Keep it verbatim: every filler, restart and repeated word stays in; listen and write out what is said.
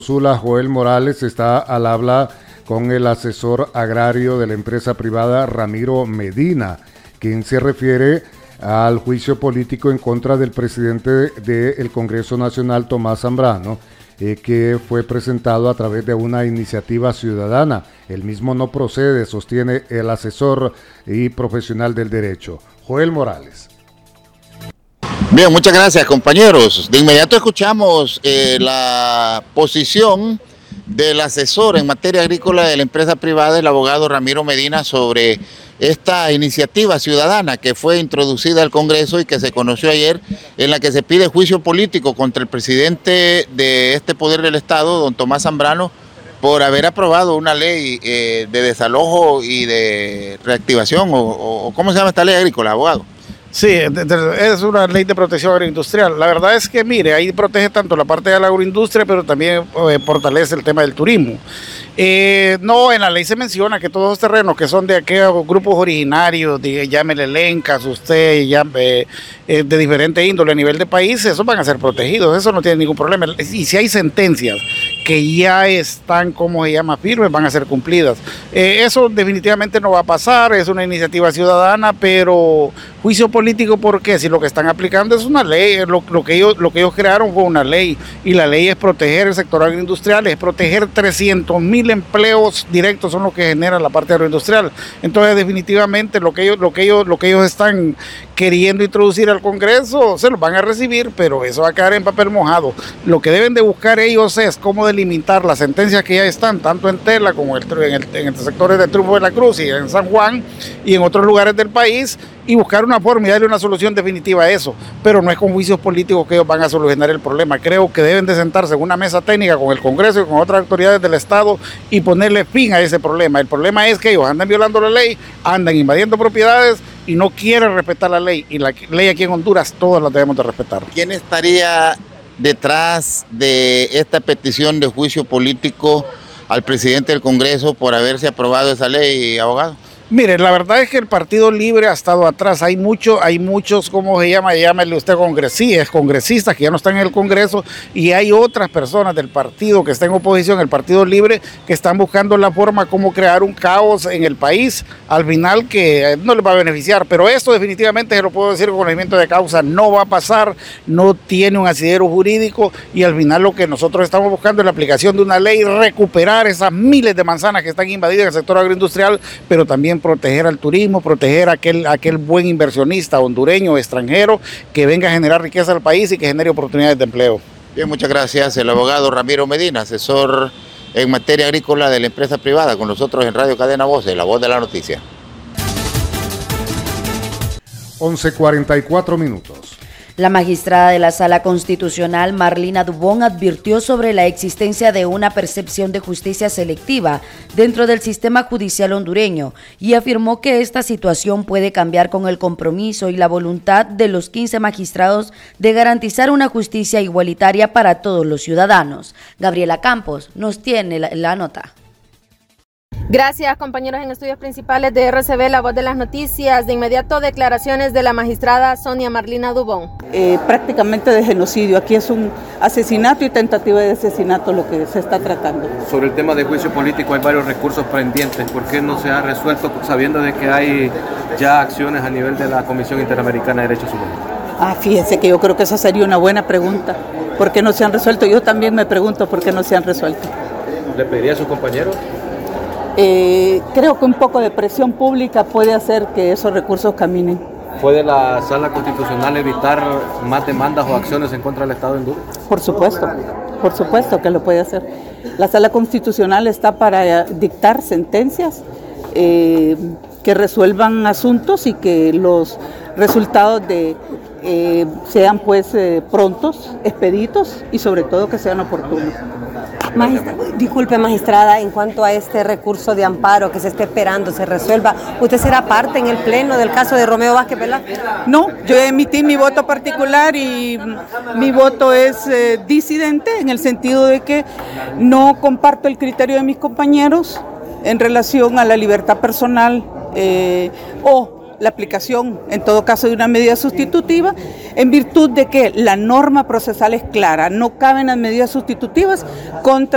Sula Joel Morales está al habla con el asesor agrario de la empresa privada Ramiro Medina, quien se refiere al juicio político en contra del presidente del Congreso Nacional, Tomás Zambrano, eh, que fue presentado a través de una iniciativa ciudadana. El mismo no procede, sostiene el asesor y profesional del derecho, Joel Morales. Bien, muchas gracias, compañeros. De inmediato escuchamos eh, la posición del asesor en materia agrícola de la empresa privada, el abogado Ramiro Medina, sobre esta iniciativa ciudadana que fue introducida al Congreso y que se conoció ayer, en la que se pide juicio político contra el presidente de este poder del Estado, don Tomás Zambrano, por haber aprobado una ley eh, de desalojo y de reactivación, o, o ¿cómo se llama esta ley agrícola, abogado? Sí, es una ley de protección agroindustrial. La verdad es que, mire, ahí protege tanto la parte de la agroindustria, pero también eh, fortalece el tema del turismo. Eh, no, en la ley se menciona que todos los terrenos que son de aquellos grupos originarios, de, llámele lencas, usted, llame, eh, de diferente índole a nivel de país, esos van a ser protegidos, eso no tiene ningún problema. Y si hay sentencias que ya están, como se llama, firmes, van a ser cumplidas. Eh, eso definitivamente no va a pasar, es una iniciativa ciudadana, pero juicio político, ¿por qué? Si lo que están aplicando es una ley, lo, lo, que ellos, lo que ellos crearon fue una ley, y la ley es proteger el sector agroindustrial, es proteger trescientos mil empleos directos, son los que genera la parte agroindustrial. Entonces, definitivamente, lo que ellos, lo que ellos, lo que ellos están queriendo introducir al Congreso, se los van a recibir, pero eso va a quedar en papel mojado. Lo que deben de buscar ellos es cómo delimitar las sentencias que ya están, tanto en Tela como en el, en el, en el sector de Triunfo de la Cruz y en San Juan y en otros lugares del país, y buscar una forma y darle una solución definitiva a eso, pero no es con juicios políticos que ellos van a solucionar el problema. Creo que deben de sentarse en una mesa técnica con el Congreso y con otras autoridades del Estado y ponerle fin a ese problema. El problema es que ellos andan violando la ley, andan invadiendo propiedades y no quieren respetar la ley, y la ley aquí en Honduras todas la debemos de respetar. ¿Quién estaría detrás de esta petición de juicio político al presidente del Congreso por haberse aprobado esa ley, abogado? Mire, la verdad es que el Partido Libre ha estado atrás. Hay mucho, hay muchos, ¿cómo se llama? Llámele usted congresistas, congresistas que ya no están en el Congreso, y hay otras personas del partido que están en oposición, el Partido Libre, que están buscando la forma como crear un caos en el país, al final que no les va a beneficiar. Pero esto definitivamente, se lo puedo decir con conocimiento de causa, no va a pasar, no tiene un asidero jurídico, y al final lo que nosotros estamos buscando es la aplicación de una ley, recuperar esas miles de manzanas que están invadidas en el sector agroindustrial, pero también proteger al turismo, proteger a aquel, a aquel buen inversionista hondureño o extranjero que venga a generar riqueza al país y que genere oportunidades de empleo. Bien, muchas gracias. El abogado Ramiro Medina, asesor en materia agrícola de la empresa privada, con nosotros en Radio Cadena Voces, la voz de la noticia. once cuarenta y cuatro minutos. La magistrada de la Sala Constitucional, Marlina Dubón, advirtió sobre la existencia de una percepción de justicia selectiva dentro del sistema judicial hondureño y afirmó que esta situación puede cambiar con el compromiso y la voluntad de los quince magistrados de garantizar una justicia igualitaria para todos los ciudadanos. Gabriela Campos nos tiene la, la nota. Gracias, compañeros en estudios principales de R C B, la voz de las noticias. De inmediato, declaraciones de la magistrada Sonia Marlina Dubón. Eh, prácticamente de genocidio. Aquí es un asesinato y tentativa de asesinato lo que se está tratando. Sobre el tema de juicio político hay varios recursos pendientes. ¿Por qué no se ha resuelto sabiendo de que hay ya acciones a nivel de la Comisión Interamericana de Derechos Humanos? Ah, fíjense que yo creo que esa sería una buena pregunta. ¿Por qué no se han resuelto? Yo también me pregunto por qué no se han resuelto. ¿Le pediría a sus compañeros? Eh, creo que un poco de presión pública puede hacer que esos recursos caminen. ¿Puede la Sala Constitucional evitar más demandas o acciones en contra del Estado de Honduras? Por supuesto, por supuesto que lo puede hacer. La Sala Constitucional está para dictar sentencias eh, que resuelvan asuntos y que los resultados de, eh, sean pues eh, prontos, expeditos y sobre todo que sean oportunos. Magistra, disculpe, magistrada, en cuanto a este recurso de amparo que se está esperando se resuelva, ¿usted será parte en el pleno del caso de Romeo Vázquez Velázquez? No, yo emití mi voto particular y mi voto es eh, disidente en el sentido de que no comparto el criterio de mis compañeros en relación a la libertad personal eh, o la aplicación, en todo caso, de una medida sustitutiva, en virtud de que la norma procesal es clara, no caben las medidas sustitutivas contra